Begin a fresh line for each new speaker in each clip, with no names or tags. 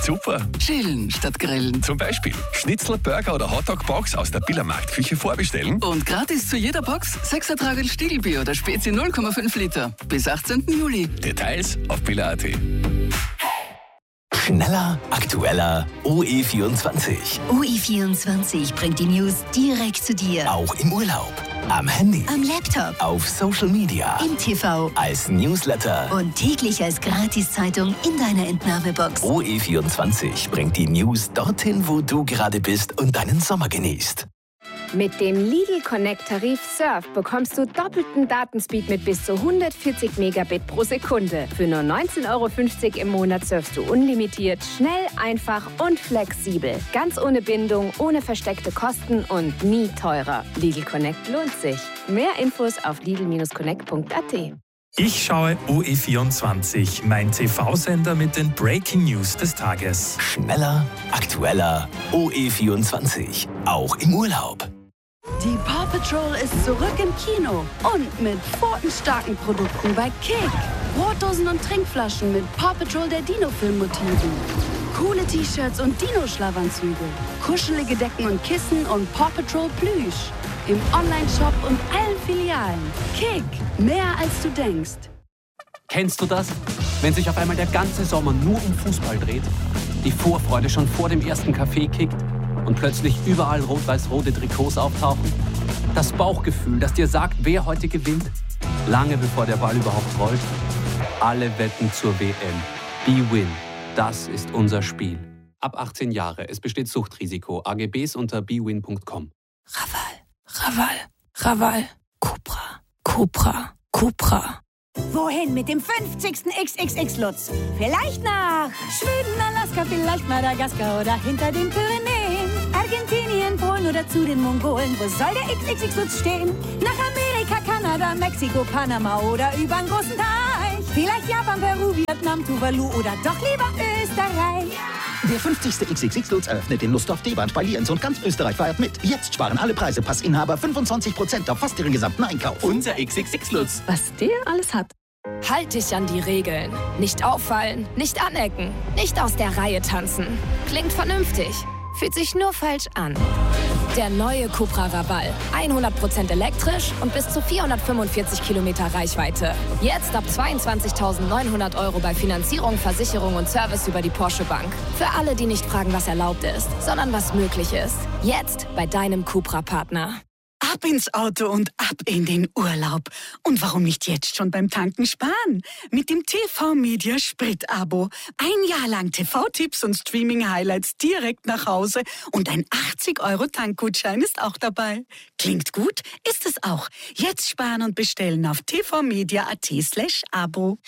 Super.
Chillen statt grillen.
Zum Beispiel Schnitzel, Burger oder Hotdog-Box aus der Billermarktküche vorbestellen.
Und gratis zu jeder Box 6er Tragel Stiegelbier oder Spezi 0,5 Liter. Bis 18. Juli.
Details auf biller.at.
Schneller, aktueller, OE24.
OE24 bringt die News direkt zu dir.
Auch im Urlaub, am Handy,
Am Laptop,
auf Social Media,
im TV
als Newsletter.
und täglich als Gratiszeitung in deiner Entnahmebox.
OE24 bringt die News dorthin, wo du gerade bist und deinen Sommer genießt.
Mit dem Lidl Connect Tarif Surf bekommst du doppelten Datenspeed mit bis zu 140 Megabit pro Sekunde. Für nur 19,50 € im Monat surfst du unlimitiert, schnell, einfach und flexibel. Ganz ohne Bindung, ohne versteckte Kosten und nie teurer. Lidl Connect lohnt sich. Mehr Infos auf lidl-connect.at.
Ich schaue OE24, mein TV-Sender mit den Breaking News des Tages.
Schneller, aktueller, OE24. Auch im Urlaub.
Die Paw Patrol ist zurück im Kino und mit pfotenstarken Produkten bei Kick. Brotdosen und Trinkflaschen mit Paw Patrol der Dino-Film-Motiven. Coole T-Shirts und Dino-Schlafanzüge. Kuschelige Decken und Kissen und Paw Patrol Plüsch. Im Online-Shop und allen Filialen. Kick, mehr als du denkst.
Kennst du das? Wenn sich auf einmal der ganze Sommer nur um Fußball dreht, die Vorfreude schon vor dem ersten Kaffee kickt und plötzlich überall rot-weiß-rote Trikots auftauchen? Das Bauchgefühl, das dir sagt, wer heute gewinnt? Lange bevor der Ball überhaupt rollt. Alle wetten zur WM. BWin. Das ist unser Spiel. Ab 18 Jahre. Es besteht Suchtrisiko. AGBs unter bwin.com.
Raval. Cupra.
Wohin mit dem 50. XXX-Lutz? Vielleicht nach Schweden, Alaska, vielleicht Madagaskar oder hinter den Pyrenäen. Argentinien, Polen oder zu den Mongolen. Wo soll der XXX-Lutz stehen? Nach Amerika, Kanada, Mexiko, Panama oder übern großen Teich. Vielleicht Japan, Peru, Vietnam, Tuvalu oder doch lieber Österreich.
Der 50. XXX-Lutz eröffnet in Nussdorf, Deband bei Lienz und ganz Österreich feiert mit. Jetzt sparen alle Preise Passinhaber 25% auf fast ihren gesamten Einkauf.
Unser XXX-Lutz.
Was der alles hat.
Halt dich an die Regeln. Nicht auffallen, nicht anecken, nicht aus der Reihe tanzen. Klingt vernünftig, fühlt sich nur falsch an. Der neue Cupra Raval. 100% elektrisch und bis zu 445 Kilometer Reichweite. Jetzt ab 22.900 € bei Finanzierung, Versicherung und Service über die Porsche Bank. Für alle, die nicht fragen, was erlaubt ist, sondern was möglich ist. Jetzt bei deinem Cupra-Partner.
Ab ins Auto und ab in den Urlaub. Und warum nicht jetzt schon beim Tanken sparen? Mit dem TV-Media Sprit-Abo. Ein Jahr lang TV-Tipps und Streaming-Highlights direkt nach Hause. Und ein 80 € Tankgutschein ist auch dabei. Klingt gut? Ist es auch. Jetzt sparen und bestellen auf tvmedia.at/Abo.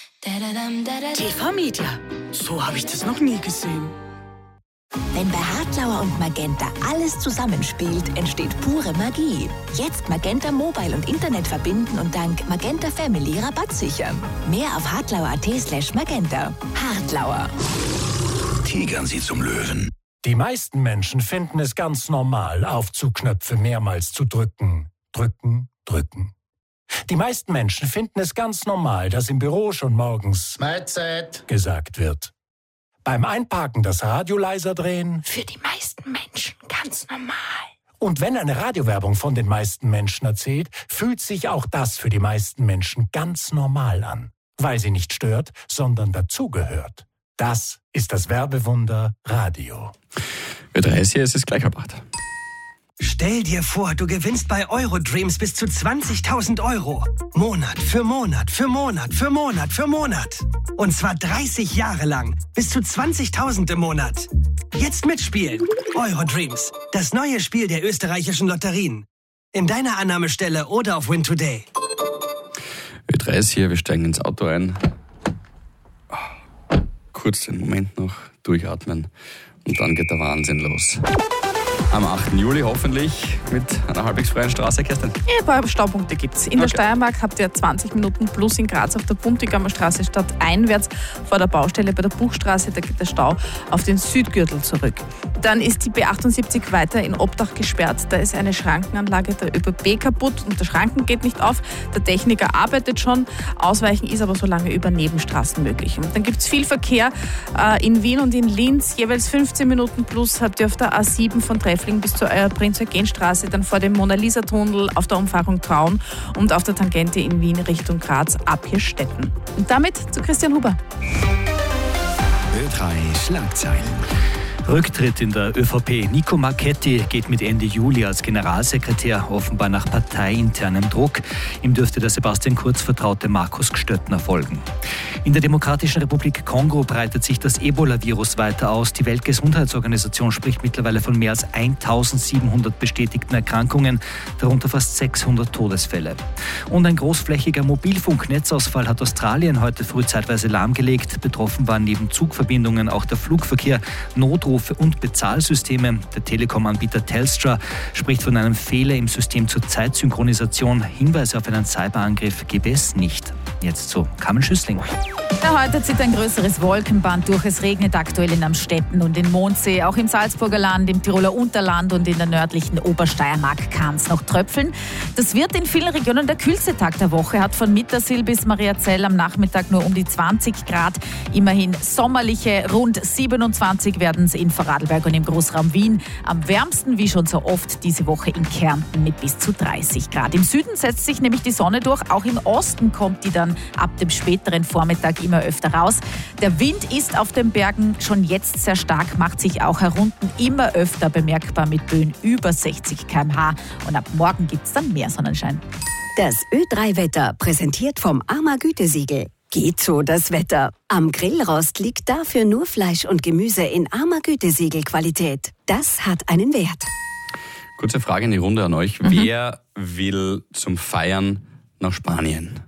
TV-Media. So habe ich das noch nie gesehen.
Wenn bei Hartlauer und Magenta alles zusammenspielt, entsteht pure Magie. Jetzt Magenta Mobile und Internet verbinden und dank Magenta Family Rabatt sichern. Mehr auf hartlauer.at/Magenta. Hartlauer.
Tigern Sie zum Löwen.
Die meisten Menschen finden es ganz normal, Aufzugknöpfe mehrmals zu drücken. Drücken. Die meisten Menschen finden es ganz normal, dass im Büro schon morgens Mahlzeit gesagt wird. Beim Einparken das Radio leiser drehen.
Für die meisten Menschen ganz normal.
Und wenn eine Radiowerbung von den meisten Menschen erzählt, fühlt sich auch das für die meisten Menschen ganz normal an. Weil sie nicht stört, sondern dazugehört. Das ist das Werbewunder Radio.
Ö3, es ist gleich halb 8.
Stell dir vor, du gewinnst bei Eurodreams bis zu 20.000 €. Monat für Monat für Monat für Monat für Monat. Und zwar 30 Jahre lang. Bis zu 20.000 im Monat. Jetzt mitspielen. Eurodreams. Das neue Spiel der österreichischen Lotterien. In deiner Annahmestelle oder auf Win Today.
Ö3, wir steigen ins Auto ein. Kurz den Moment noch durchatmen. Und dann geht der Wahnsinn los. Am 8. Juli hoffentlich mit einer halbwegs freien Straße, Kerstin.
Ein paar Staupunkte gibt es. In der Steiermark habt ihr 20 Minuten plus in Graz auf der Buntigammer Straße stadteinwärts vor der Baustelle bei der Buchstraße. Da geht der Stau auf den Südgürtel zurück. Dann ist die B78 weiter in Obdach gesperrt. Da ist eine Schrankenanlage der ÖBB kaputt und der Schranken geht nicht auf. Der Techniker arbeitet schon. Ausweichen ist aber so lange über Nebenstraßen möglich. Und dann gibt es viel Verkehr in Wien und in Linz. Jeweils 15 Minuten plus habt ihr auf der A7 von Treffling bis zur Prinz-Eugen-Straße, dann vor dem Mona-Lisa-Tunnel, auf der Umfahrung Traun und auf der Tangente in Wien Richtung Graz ab Hirstetten. Und damit zu Christian Huber.
Ö3 Schlagzeilen.
Rücktritt in der ÖVP. Nico Marchetti geht mit Ende Juli als Generalsekretär, offenbar nach parteiinternem Druck. Ihm dürfte der Sebastian Kurz vertraute Markus Gstöttner folgen. In der Demokratischen Republik Kongo breitet sich das Ebola-Virus weiter aus. Die Weltgesundheitsorganisation spricht mittlerweile von mehr als 1700 bestätigten Erkrankungen, darunter fast 600 Todesfälle. Und ein großflächiger Mobilfunknetzausfall hat Australien heute früh zeitweise lahmgelegt. Betroffen waren neben Zugverbindungen auch der Flugverkehr, Notrufe und Bezahlsysteme. Der Telekom-Anbieter Telstra spricht von einem Fehler im System zur Zeitsynchronisation. Hinweise auf einen Cyberangriff gäbe es nicht. Jetzt zu Carmen Schüssling.
Ja, heute zieht ein größeres Wolkenband durch. Es regnet aktuell in Amstetten und in Mondsee. Auch im Salzburger Land, im Tiroler Unterland und in der nördlichen Obersteiermark kann es noch tröpfeln. Das wird in vielen Regionen der kühlste Tag der Woche. Hat von Mittersill bis Mariazell am Nachmittag nur um die 20 Grad. Immerhin sommerliche rund 27 werden es in Vorarlberg und im Großraum Wien. Am wärmsten, wie schon so oft, diese Woche in Kärnten mit bis zu 30 Grad. Im Süden setzt sich nämlich die Sonne durch. Auch im Osten kommt die dann ab dem späteren Vormittag immer öfter raus. Der Wind ist auf den Bergen schon jetzt sehr stark, macht sich auch herunten immer öfter bemerkbar mit Böen über 60 km/h. Und ab morgen gibt es dann mehr Sonnenschein.
Das Ö3-Wetter präsentiert vom AMA Gütesiegel. Geht so das Wetter. Am Grillrost liegt dafür nur Fleisch und Gemüse in AMA Gütesiegel-Qualität. Das hat einen Wert.
Kurze Frage in die Runde an euch. Wer will zum Feiern nach Spanien?